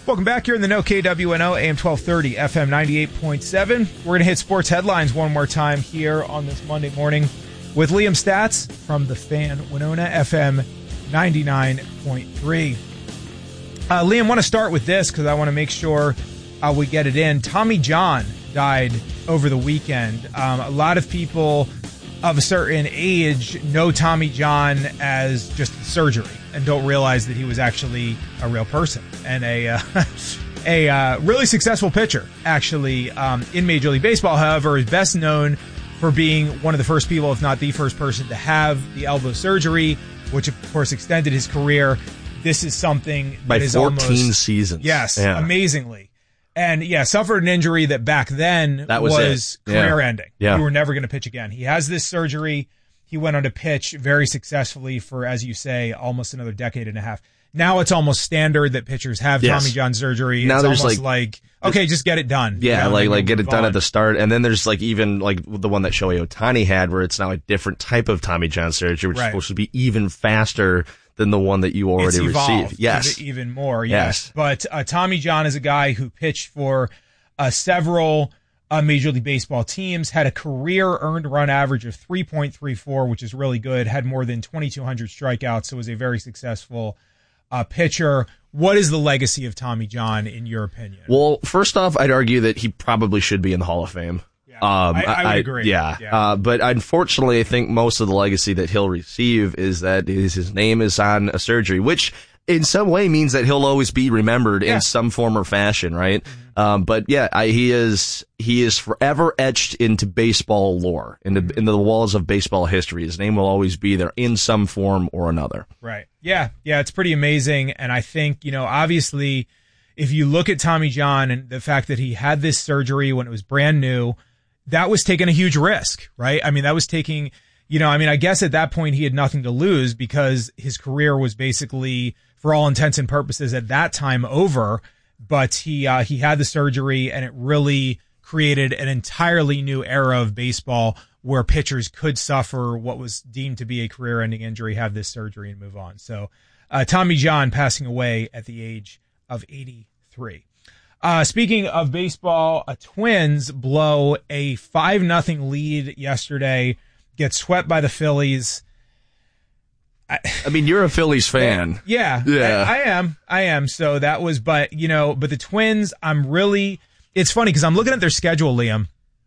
Welcome back here in the No KWNO, AM 1230, FM 98.7. We're going to hit sports headlines one more time here on this Monday morning with Liam Stats from the Fan Winona, FM 99.3. Liam, I want to start with this because I want to make sure we get it in. Tommy John died over the weekend. A lot of people of a certain age know Tommy John as just surgery and don't realize that he was actually a real person and a really successful pitcher, actually, in Major League Baseball. However, is best known for being one of the first people, if not the first person, to have the elbow surgery, which, of course, extended his career. This is something that by is 14 seasons. Yes, yeah. Amazingly. And, yeah, suffered an injury that back then was career-ending. Yeah. You were never going to pitch again. He has this surgery. He went on to pitch very successfully for, as you say, almost another decade and a half. Now it's almost standard that pitchers have Tommy John surgery. Now it's there's almost like, okay, just get it done. Yeah, like get it done at the start. And then there's like even like the one that Shohei Ohtani had where it's now a different type of Tommy John surgery, which is supposed to be even faster than the one that you already received. Yes. Even more, yes. But Tommy John is a guy who pitched for several Major League Baseball teams, had a career earned run average of 3.34, which is really good, had more than 2,200 strikeouts, so was a very successful pitcher. What is the legacy of Tommy John, in your opinion? Well, first off, I'd argue that he probably should be in the Hall of Fame. I would agree. Yeah. But unfortunately, I think most of the legacy that he'll receive is that his name is on a surgery, which in some way means that he'll always be remembered in some form or fashion, right? Mm-hmm. But yeah, he is forever etched into baseball lore, into the walls of baseball history. His name will always be there in some form or another. Right. Yeah. Yeah. It's pretty amazing. And I think, obviously, if you look at Tommy John and the fact that he had this surgery when it was brand new, that was taking a huge risk, right? I mean, that was taking, I guess at that point he had nothing to lose because his career was basically, for all intents and purposes at that time, over. But he had the surgery and it really created an entirely new era of baseball where pitchers could suffer what was deemed to be a career-ending injury, have this surgery and move on. So Tommy John passing away at the age of 83. Speaking of baseball, Twins blow a 5-0 lead yesterday, get swept by the Phillies. I mean, you're a Phillies fan. Yeah. I am. So that was, but the Twins, it's funny because I'm looking at their schedule, Liam.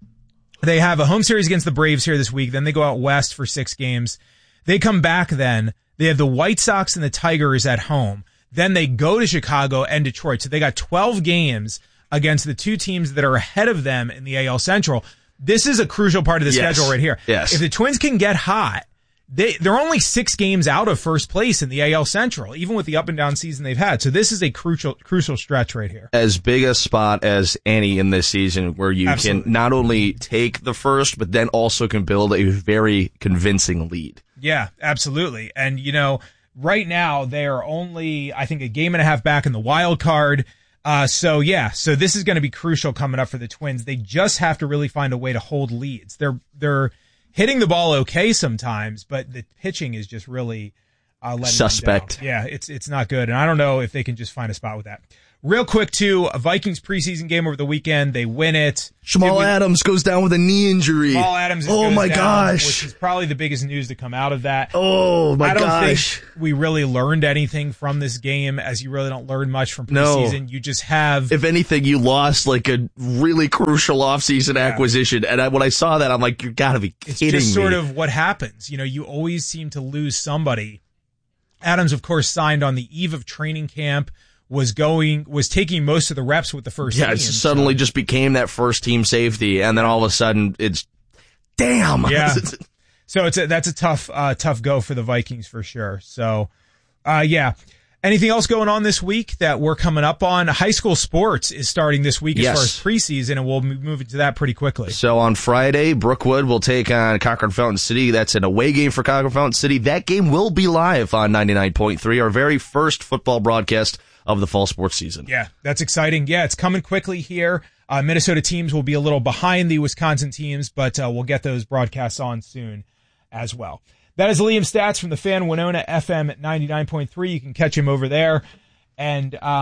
They have a home series against the Braves here this week. Then they go out west for 6 games. They come back then. They have the White Sox and the Tigers at home. Then they go to Chicago and Detroit. So they got 12 games against the 2 teams that are ahead of them in the AL Central. This is a crucial part of the schedule right here. Yes. If the Twins can get hot, they're only 6 games out of first place in the AL Central, even with the up and down season they've had. So this is a crucial stretch right here. As big a spot as any in this season where you can not only take the first, but then also can build a very convincing lead. Yeah, absolutely. And, right now they are only, I think, a game and a half back in the wild card. So this is going to be crucial coming up for the Twins. They just have to really find a way to hold leads. They're hitting the ball okay sometimes, but the pitching is just really suspect. Yeah, it's not good, and I don't know if they can just find a spot with that. Real quick, too, a Vikings preseason game over the weekend. They win it. Jamal Adams goes down with a knee injury. Jamal Adams goes down, which is probably the biggest news to come out of that. Oh, my gosh. I don't think we really learned anything from this game, as you really don't learn much from preseason. No. You just have... If anything, you lost like a really crucial offseason acquisition. And when I saw that, I'm like, you got to be kidding me. It's just sort of what happens. You always seem to lose somebody. Adams, of course, signed on the eve of training camp. Was taking most of the reps with the first team. Yeah, it suddenly just became that first team safety, and then all of a sudden it's damn. Yeah. So that's a tough go for the Vikings for sure. So, yeah. Anything else going on this week that we're coming up on? High school sports is starting this week as far as preseason, and we'll move into that pretty quickly. So on Friday, Brookwood will take on Concord Fountain City. That's an away game for Concord Fountain City. That game will be live on 99.3, our very first football broadcast of the fall sports season. Yeah, that's exciting. Yeah, it's coming quickly here. Minnesota teams will be a little behind the Wisconsin teams, but we'll get those broadcasts on soon as well. That is Liam Stats from the Fan Winona FM at 99.3. You can catch him over there. And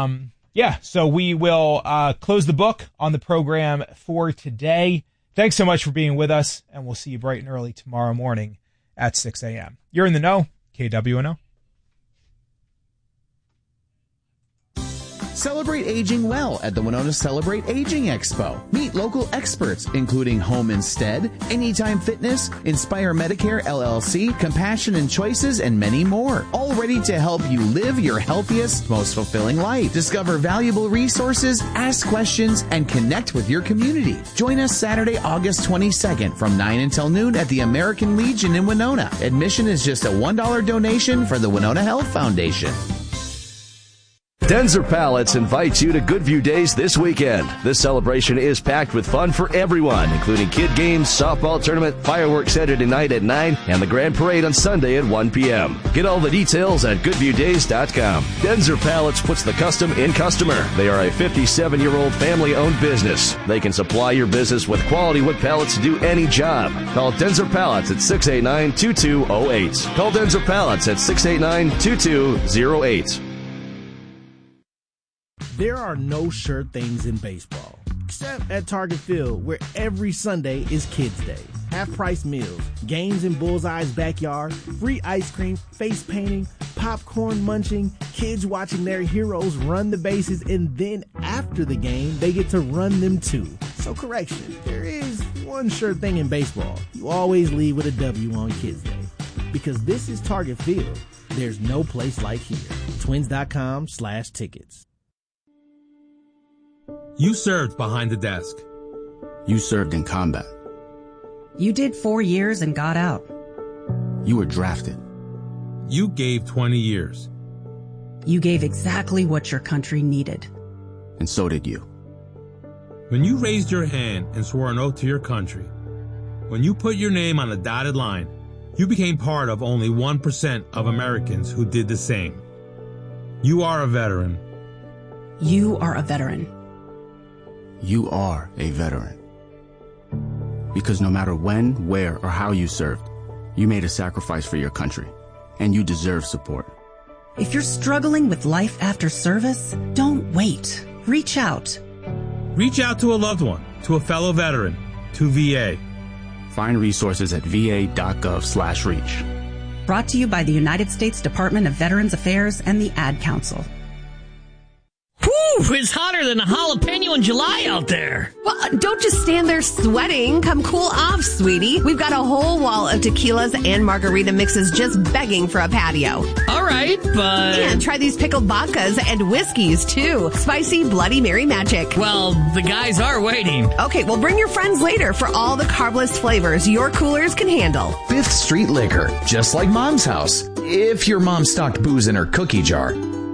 Yeah, so we will close the book on the program for today. Thanks so much for being with us, and we'll see you bright and early tomorrow morning at 6 a.m. You're in the know, KWNO. Celebrate aging well at the Winona Celebrate Aging Expo. Meet local experts, including Home Instead, Anytime Fitness, Inspire Medicare LLC, Compassion and Choices, and many more. All ready to help you live your healthiest, most fulfilling life. Discover valuable resources, ask questions, and connect with your community. Join us Saturday, August 22nd from 9 until noon at the American Legion in Winona. Admission is just a $1 donation for the Winona Health Foundation. Denzer Pallets invites you to Goodview Days this weekend. This celebration is packed with fun for everyone, including kid games, softball tournament, fireworks Saturday night at 9, and the grand parade on Sunday at 1 p.m. Get all the details at goodviewdays.com. Denzer Pallets puts the custom in customer. They are a 57-year-old family-owned business. They can supply your business with quality wood pallets to do any job. Call Denzer Pallets at 689-2208. Call Denzer Pallets at 689-2208. There are no sure things in baseball, except at Target Field, where every Sunday is Kids Day. Half-price meals, games in Bullseye's backyard, free ice cream, face painting, popcorn munching, kids watching their heroes run the bases, and then after the game, they get to run them too. So correction, there is one sure thing in baseball. You always leave with a W on Kids Day. Because this is Target Field, there's no place like here. Twins.com/tickets. You served behind the desk. You served in combat. You did 4 years and got out. You were drafted. You gave 20 years. You gave exactly what your country needed. And so did you. When you raised your hand and swore an oath to your country, when you put your name on a dotted line, you became part of only 1% of Americans who did the same. You are a veteran. You are a veteran. You are a veteran. Because no matter when, where, or how you served, you made a sacrifice for your country, and you deserve support. If you're struggling with life after service, don't wait. Reach out. Reach out to a loved one, to a fellow veteran, to VA. Find resources at va.gov/reach. Brought to you by the United States Department of Veterans Affairs and the Ad Council. Whew, it's hotter than a jalapeno in July out there. Well, don't just stand there sweating. Come cool off, sweetie. We've got a whole wall of tequilas and margarita mixes just begging for a patio. All right, but... And try these pickled vodkas and whiskeys, too. Spicy Bloody Mary magic. Well, the guys are waiting. Okay, well, bring your friends later for all the carbless flavors your coolers can handle. 5th Street Liquor, just like Mom's house. If your mom stocked booze in her cookie jar.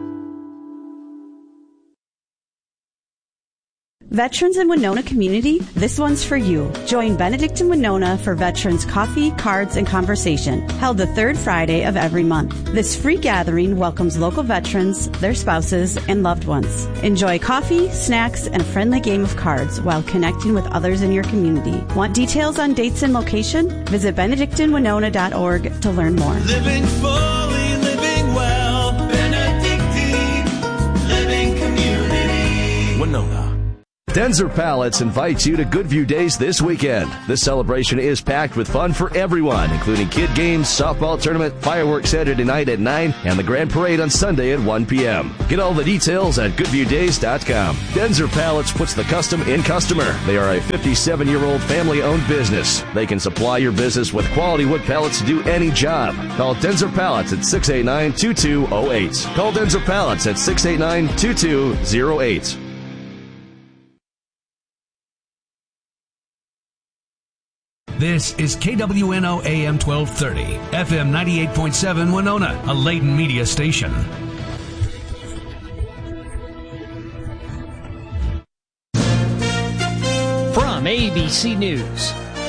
Veterans in Winona community, this one's for you. Join Benedict in Winona for Veterans Coffee, Cards, and Conversation, held the third Friday of every month. This free gathering welcomes local veterans, their spouses, and loved ones. Enjoy coffee, snacks, and a friendly game of cards while connecting with others in your community. Want details on dates and location? Visit benedictinwinona.org to learn more. Living fully, living well, Benedictine Living Community. Winona. Denzer Pallets invites you to Goodview Days this weekend. This celebration is packed with fun for everyone, including kid games, softball tournament, fireworks Saturday night at 9, and the grand parade on Sunday at 1 p.m. Get all the details at goodviewdays.com. Denzer Pallets puts the custom in customer. They are a 57-year-old family-owned business. They can supply your business with quality wood pallets to do any job. Call Denzer Pallets at 689-2208. Call Denzer Pallets at 689-2208. This is KWNO AM 1230, FM 98.7 Winona, a Layton media station. From ABC News.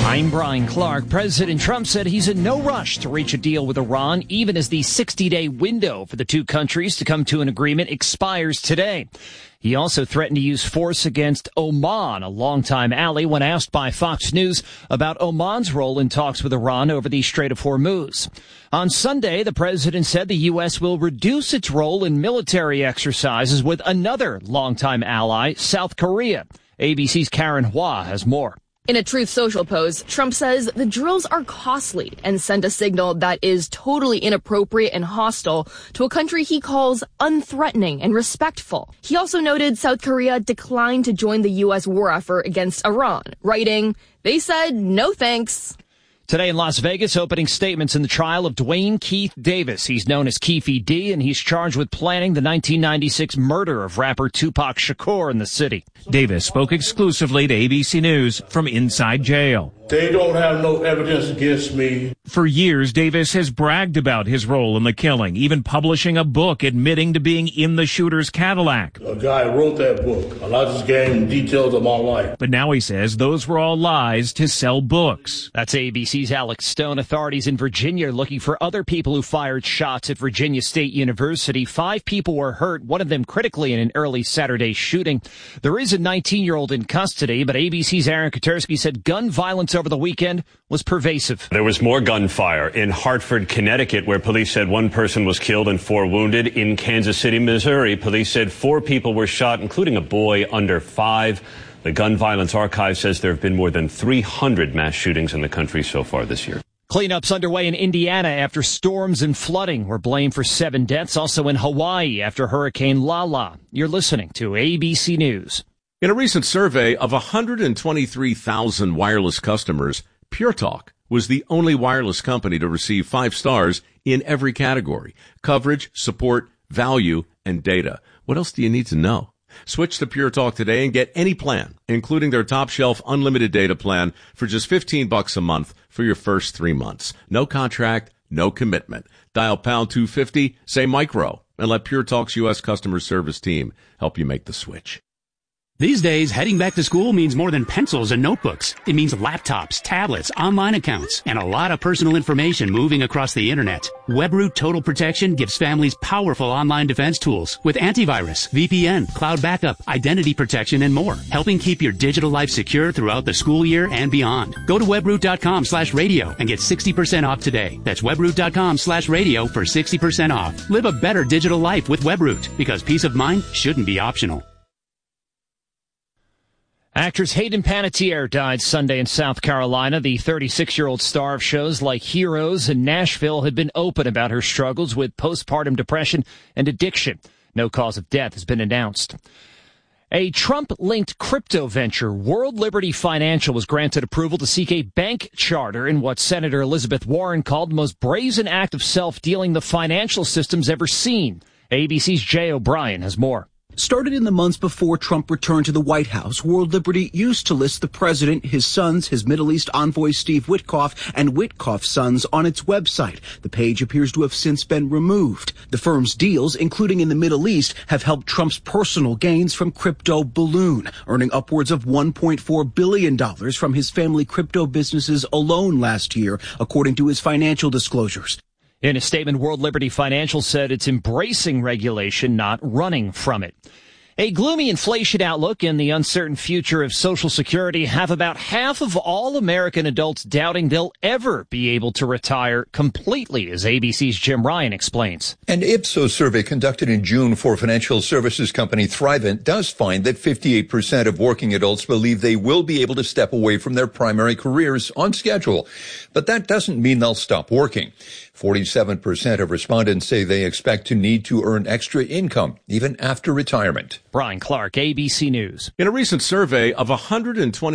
I'm Brian Clark. President Trump said he's in no rush to reach a deal with Iran, even as the 60-day window for the two countries to come to an agreement expires today. He also threatened to use force against Oman, a longtime ally, when asked by Fox News about Oman's role in talks with Iran over the Strait of Hormuz. On Sunday, the president said the U.S. will reduce its role in military exercises with another longtime ally, South Korea. ABC's Karen Hua has more. In a Truth Social post, Trump says the drills are costly and send a signal that is totally inappropriate and hostile to a country he calls unthreatening and respectful. He also noted South Korea declined to join the U.S. war effort against Iran, writing, "They said no thanks." Today in Las Vegas, opening statements in the trial of Dwayne Keith Davis. He's known as Keefy D, and he's charged with planning the 1996 murder of rapper Tupac Shakur in the city. Davis spoke exclusively to ABC News from inside jail. They don't have no evidence against me. For years, Davis has bragged about his role in the killing, even publishing a book admitting to being in the shooter's Cadillac. A guy wrote that book, and I just gave him details of my life. But now he says those were all lies to sell books. That's ABC's Alex Stone. Authorities in Virginia are looking for other people who fired shots at Virginia State University. 5 people were hurt, one of them critically in an early Saturday shooting. There is a 19-year-old in custody, but ABC's Aaron Katersky said gun violence over the weekend was pervasive. There was more gunfire in Hartford, Connecticut, where police said 1 person was killed and 4 wounded. In Kansas City, Missouri, police said 4 people were shot, including a boy under 5. The Gun Violence Archive says there have been more than 300 mass shootings in the country so far this year. Cleanups underway in Indiana after storms and flooding were blamed for 7 deaths. Also in Hawaii after Hurricane Lala. You're listening to ABC News. In a recent survey of 123,000 wireless customers, Pure Talk was the only wireless company to receive 5 stars in every category: coverage, support, value, and data. What else do you need to know? Switch to Pure Talk today and get any plan, including their top shelf unlimited data plan for just $15 a month for your first 3 months. No contract, no commitment. Dial pound 250, say micro, and let Pure Talk's U.S. customer service team help you make the switch. These days, heading back to school means more than pencils and notebooks. It means laptops, tablets, online accounts, and a lot of personal information moving across the internet. WebRoot Total Protection gives families powerful online defense tools with antivirus, VPN, cloud backup, identity protection, and more, helping keep your digital life secure throughout the school year and beyond. Go to webroot.com/radio and get 60% off today. That's webroot.com/radio for 60% off. Live a better digital life with WebRoot, because peace of mind shouldn't be optional. Actress Hayden Panettiere died Sunday in South Carolina. The 36-year-old star of shows like Heroes and Nashville had been open about her struggles with postpartum depression and addiction. No cause of death has been announced. A Trump-linked crypto venture, World Liberty Financial, was granted approval to seek a bank charter in what Senator Elizabeth Warren called the most brazen act of self-dealing the financial system's ever seen. ABC's Jay O'Brien has more. Started in the months before Trump returned to the White House, World Liberty used to list the president, his sons, his Middle East envoy Steve Witkoff, and Witkoff's sons on its website. The page appears to have since been removed. The firm's deals, including in the Middle East, have helped Trump's personal gains from crypto balloon, earning upwards of $1.4 billion from his family crypto businesses alone last year, according to his financial disclosures. In a statement, World Liberty Financial said it's embracing regulation, not running from it. A gloomy inflation outlook and the uncertain future of Social Security have about half of all American adults doubting they'll ever be able to retire completely, as ABC's Jim Ryan explains. An Ipsos survey conducted in June for financial services company Thrivent does find that 58% of working adults believe they will be able to step away from their primary careers on schedule. But that doesn't mean they'll stop working. 47% of respondents say they expect to need to earn extra income even after retirement. Brian Clark, ABC News. In a recent survey of 120